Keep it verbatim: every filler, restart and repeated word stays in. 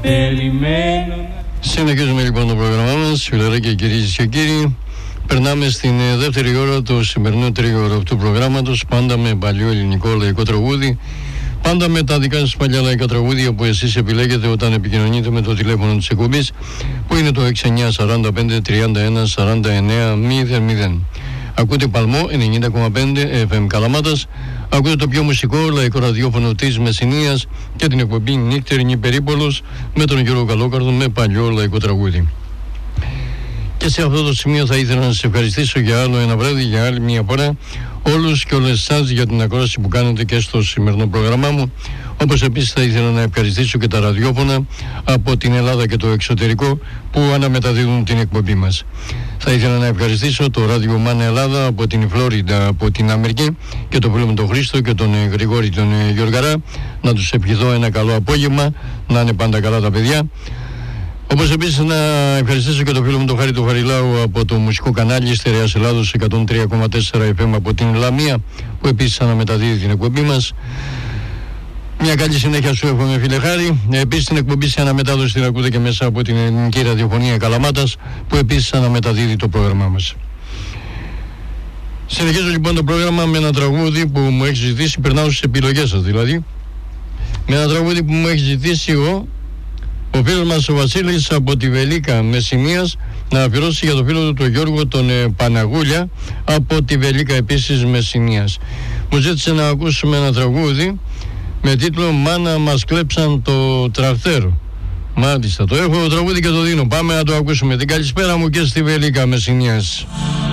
περιμένω. Συνεχίζουμε λοιπόν το πρόγραμμά μας, φιλαράκια, κυρίες και κύριοι. Περνάμε στην δεύτερη ώρα του σημερινού τρίγωρου του προγράμματος, πάντα με παλιό ελληνικό λαϊκό τραγούδι, πάντα με τα δικά σας παλιά λαϊκά τραγούδια που εσείς επιλέγετε όταν επικοινωνείτε με το τηλέφωνο της εκπομπής, που είναι το έξι εννιά σαράντα πέντε τριάντα ένα σαράντα εννέα μηδέν μηδέν. Ακούτε Παλμό ενενήντα κόμμα πέντε εφ εμ Καλαμάτας, ακούτε το πιο μουσικό λαϊκό ραδιόφωνο της Μεσσηνίας και την εκπομπή Νύχτερινη Περίπολος με τον Γιώργο Καλόκαρδο με παλιό λαϊκό τραγούδι. Και σε αυτό το σημείο θα ήθελα να σας ευχαριστήσω για άλλο ένα βράδυ, για άλλη μια φορά, όλους και όλες εσάς για την ακρόαση που κάνετε και στο σημερινό πρόγραμμά μου. Όπως επίσης θα ήθελα να ευχαριστήσω και τα ραδιόφωνα από την Ελλάδα και το εξωτερικό που αναμεταδίδουν την εκπομπή μας. Θα ήθελα να ευχαριστήσω το ράδιο Μάνα Ελλάδα από την Φλόριντα, από την Αμερική, και το φίλο μου τον Χρήστο και τον ε, Γρηγόρη τον ε, Γιωργαρά. Να τους ευχηθώ ένα καλό απόγευμα, να είναι πάντα καλά τα παιδιά. Όπως επίσης να ευχαριστήσω και το φίλο μου τον Χάρη του Χαριλάου από το μουσικό κανάλι Στερεάς Ελλάδος εκατόν τρία κόμμα τέσσερα εφ εμ από την Λαμία, που επίσης αναμεταδίδει την εκπομπή μας. Μια καλή συνέχεια σου εύχομαι, φίλε Χάρη. Επίσης την εκπομπή σε αναμετάδοση την ακούτε και μέσα από την Ελληνική Ραδιοφωνία Καλαμάτας, που επίσης αναμεταδίδει το πρόγραμμά μας. Συνεχίζω λοιπόν το πρόγραμμα με ένα τραγούδι που μου έχει ζητήσει, περνάω στις επιλογές σας δηλαδή, με ένα τραγούδι που μου έχει ζητήσει ο Ο φίλος μας ο Βασίλης από τη Βελίκα Μεσσηνίας, να αφιερώσει για το φίλο του τον Γιώργο τον ε, Παναγούλια από τη Βελίκα επίσης Μεσσηνίας. Μου ζήτησε να ακούσουμε ένα τραγούδι με τίτλο «Μάνα μας κλέψαν το τρακτέρο». Μάλιστα, το έχω το τραγούδι και το δίνω. Πάμε να το ακούσουμε. Την καλησπέρα μου και στη Βελίκα Μεσσηνίας.